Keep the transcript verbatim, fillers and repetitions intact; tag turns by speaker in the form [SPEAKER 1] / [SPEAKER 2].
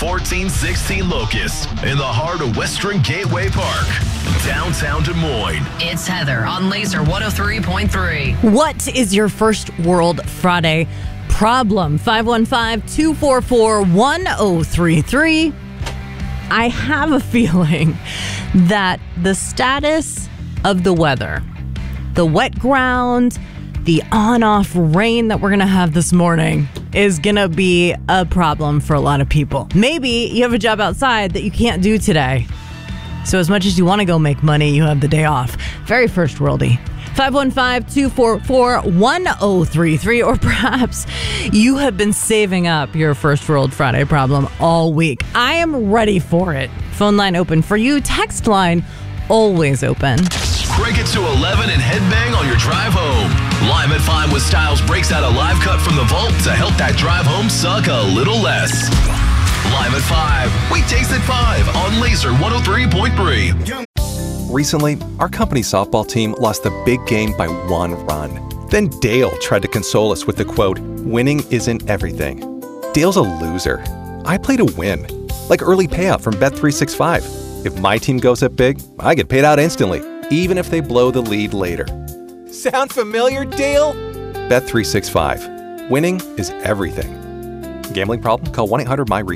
[SPEAKER 1] fourteen sixteen Locust in the heart of Western Gateway Park, downtown Des Moines.
[SPEAKER 2] It's Heather on Laser one oh three point three.
[SPEAKER 3] What is your first World Friday problem? five one five, two four four, one oh three three. I have a feeling that the status of the weather, the wet ground, the on-off rain that we're going to have this morning is going to be a problem for a lot of people. Maybe you have a job outside that you can't do today. So as much as you want to go make money, you have the day off. Very first worldy. five one five, two four four, one oh three three. Or perhaps you have been saving up your first world Friday problem all week. I am ready for it. Phone line open for you. Text line always open.
[SPEAKER 1] Crank it to eleven and headbang on your drive home. Live at five with Styles breaks out a live cut from the vault to help that drive home suck a little less. Live at five, weekdays at five on Laser one oh three point three.
[SPEAKER 4] Recently, our company softball team lost the big game by one run. Then Dale tried to console us with the quote, "Winning isn't everything." Dale's a loser. I play to win, like early payout from Bet three sixty-five. If my team goes up big, I get paid out instantly, even if they blow the lead later. Sound familiar, Dale? Bet three sixty-five. Winning is everything. Gambling problem? Call one eight hundred M Y